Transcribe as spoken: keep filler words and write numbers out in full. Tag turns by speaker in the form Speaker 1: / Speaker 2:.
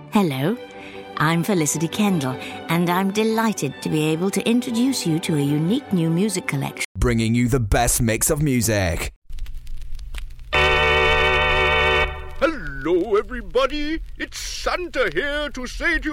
Speaker 1: Hello, I'm Felicity Kendall, and I'm delighted to be able to introduce you to a unique new music collection.
Speaker 2: Bringing you the best mix of music.
Speaker 3: Hello, everybody. It's Santa here to say to you